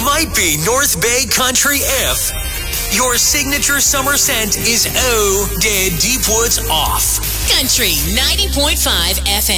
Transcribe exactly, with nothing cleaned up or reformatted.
might be North Bay country if your signature summer scent is Oh, Dead Deep Woods off. Country ninety point five F M.